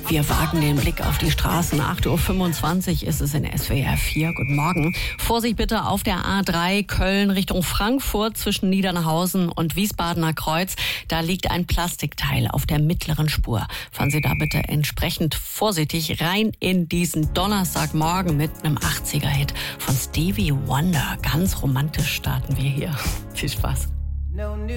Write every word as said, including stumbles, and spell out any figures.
Wir wagen den Blick auf die Straßen. acht Uhr fünfundzwanzig ist es in S W R vier. Guten Morgen. Vorsicht bitte auf der A drei Köln Richtung Frankfurt zwischen Niedernhausen und Wiesbadener Kreuz. Da liegt ein Plastikteil auf der mittleren Spur. Fahren Sie da bitte entsprechend vorsichtig rein in diesen Donnerstagmorgen mit einem achtziger-Hit von Stevie Wonder. Ganz romantisch starten wir hier. Viel Spaß.